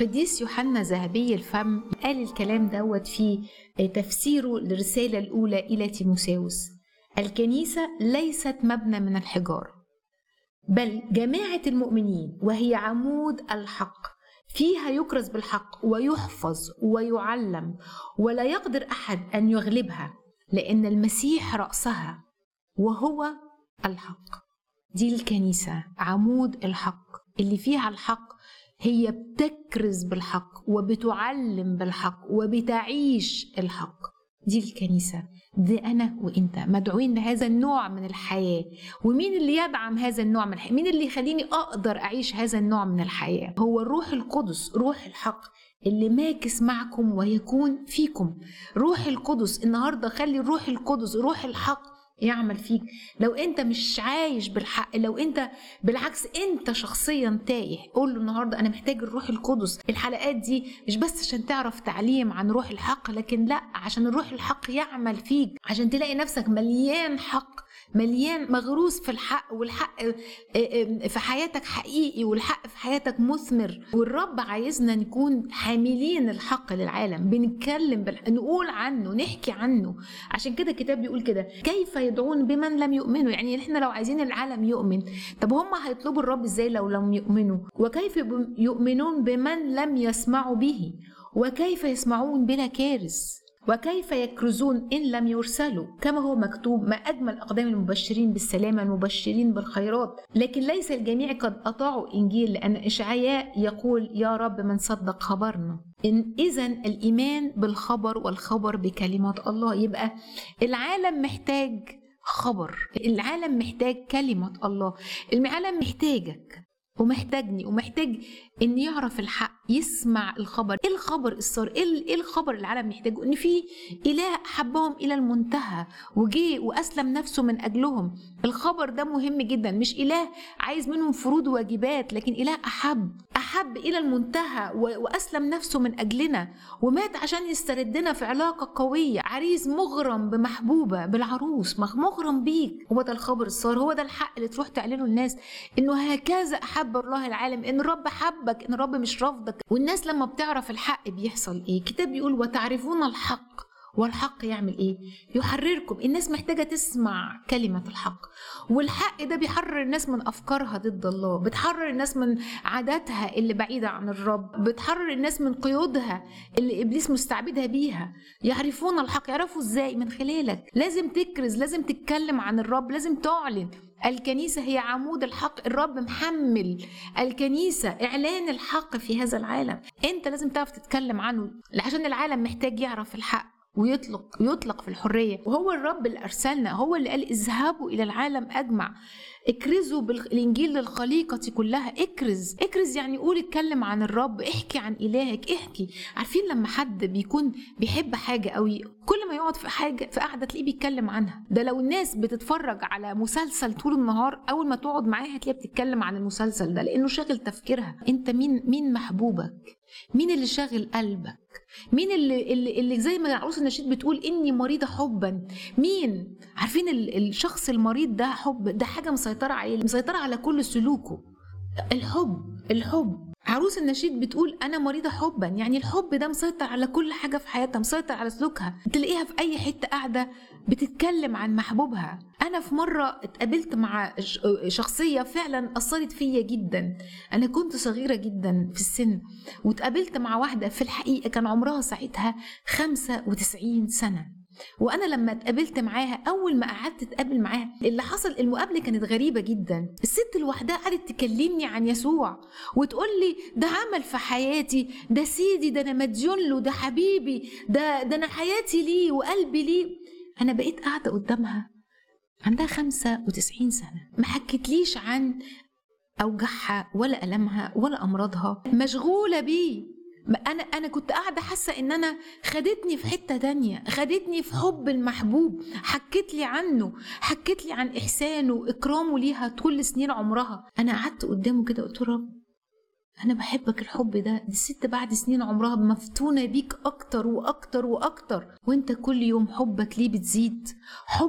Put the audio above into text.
قديس يوحنا ذهبي الفم قال الكلام دوت في تفسيره للرسالة الأولى إلى تيموثاوس: الكنيسة ليست مبنى من الحجارة، بل جماعة المؤمنين، وهي عمود الحق، فيها يكرز بالحق ويحفظ ويعلم، ولا يقدر أحد أن يغلبها، لأن المسيح رأسها وهو الحق. دي الكنيسة، عمود الحق اللي فيها الحق، هي بتكرز بالحق وبتعلم بالحق وبتعيش الحق. دي الكنيسة، دي أنا وإنت مدعوين لهذا النوع من الحياة. ومين اللي يدعم هذا النوع من الحياة؟ مين اللي يخليني أقدر أعيش هذا النوع من الحياة؟ هو الروح القدس، روح الحق اللي ماكس معكم ويكون فيكم. روح القدس النهاردة، خلي الروح القدس، روح الحق يعمل فيك. لو انت مش عايش بالحق، لو انت بالعكس انت شخصيا تايه، قول له النهارده انا محتاج الروح القدس. الحلقات دي مش بس عشان تعرف تعليم عن روح الحق، لكن لا، عشان الروح الحق يعمل فيك، عشان تلاقي نفسك مليان حق، مليان مغروس في الحق، والحق في حياتك حقيقي، والحق في حياتك مثمر. والرب عايزنا نكون حاملين الحق للعالم، بنتكلم نقول عنه، نحكي عنه. عشان كده الكتاب بيقول كده: كيف يدعون بمن لم يؤمنوا؟ يعني احنا لو عايزين العالم يؤمن، طب هم هيطلبوا الرب ازاي لو لم يؤمنوا؟ وكيف يؤمنون بمن لم يسمعوا به؟ وكيف يسمعون بلا كارث؟ وكيف يكرزون إن لم يرسلوا؟ كما هو مكتوب: ما أجمل أقدام المبشرين بالسلامة، المبشرين بالخيرات. لكن ليس الجميع قد أطاعوا الإنجيل، لأن إشعياء يقول: يا رب من صدق خبرنا؟ إذن الإيمان بالخبر، والخبر بكلمات الله. يبقى العالم محتاج خبر، العالم محتاج كلمة الله، العالم محتاجك ومحتاجني، ومحتاج ان يعرف الحق، يسمع الخبر. ايه الخبر الصار؟ ايه الخبر العالم محتاجه؟ ان في اله حبهم الى المنتهى وجي واسلم نفسه من اجلهم. الخبر ده مهم جدا، مش اله عايز منهم فروض وواجبات، لكن اله احب الى المنتهى واسلم نفسه من اجلنا، ومات عشان يستردنا في علاقه قويه. عريس مغرم بمحبوبه، بالعروس مغرم بيك. هو ده الخبر الصار، هو ده الحق اللي تروح تعلنه للناس، انه هكذا احب الله العالم، ان الرب حبك، ان الرب مش رفضك. والناس لما بتعرف الحق بيحصل ايه؟ الكتاب بيقول: وتعرفون الحق، والحق يعمل ايه؟ يحرركم. الناس محتاجة تسمع كلمة الحق، والحق ده بيحرر الناس من أفكارها ضد الله، بتحرر الناس من عاداتها اللي بعيدة عن الرب، بتحرر الناس من قيودها اللي إبليس مستعبدها بيها. يعرفون الحق، يعرفوا إزاي؟ من خلالك. لازم تكرز، لازم تتكلم عن الرب، لازم تعلن. الكنيسة هي عمود الحق، الرب محمل الكنيسة إعلان الحق في هذا العالم. أنت لازم تعرف تتكلم عنه، عشان العالم محتاج يعرف الحق ويطلق في الحرية. وهو الرب اللي أرسلنا، هو اللي قال: اذهبوا إلى العالم أجمع، اكرزوا بالإنجيل للخليقة كلها. اكرز يعني قول، اتكلم عن الرب، احكي عن إلهك، احكي. عارفين لما حد بيكون بيحب حاجة قوي، كل ما يقعد في حاجة في قاعدة تلاقيه بيتكلم عنها. ده لو الناس بتتفرج على مسلسل طول النهار، أول ما تقعد معاها هتلاقيها بتتكلم عن المسلسل ده، لأنه شاغل تفكيرها. انت مين محبوبك؟ مين اللي شاغل قلبك؟ مين اللي زي ما عروس النشيد بتقول: إني مريضة حبا؟ مين؟ عارفين الشخص المريض ده حب، ده حاجة مسيطرة عليه، مسيطرة على كل سلوكه. الحب. عروس النشيد بتقول: أنا مريضة حبا، يعني الحب ده مسيطر على كل حاجة في حياتها، مسيطر على سلوكها. تلاقيها في أي حتة قاعدة بتتكلم عن محبوبها. أنا في مرة اتقابلت مع شخصية فعلا أثرت فيا جدا. أنا كنت صغيرة جدا في السن، واتقابلت مع واحدة في الحقيقة كان عمرها ساعتها 95 سنة. وانا لما اتقابلت معاها، اول ما قعدت اتقابل معاها، اللي حصل المقابله كانت غريبه جدا. الست لوحدها قعدت تكلمني عن يسوع، وتقول لي: ده عمل في حياتي، ده سيدي، ده انا مديون له، ده حبيبي، ده انا حياتي ليه وقلبي ليه. انا بقيت قاعده قدامها عندها 95 سنه، ما حكتليش عن اوجاعها ولا المها ولا امراضها، مشغوله بيه. انا كنت قاعده حاسه ان انا خدتني في حته تانية، خدتني في حب المحبوب، حكت لي عنه، حكت لي عن احسانه واكرامه ليها طول سنين عمرها. انا قعدت قدامه كده قلت له: رب، انا بحبك الحب ده. دي الست بعد سنين عمرها مفتونه بيك اكتر واكتر واكتر، وانت كل يوم حبك ليه بتزيد. حب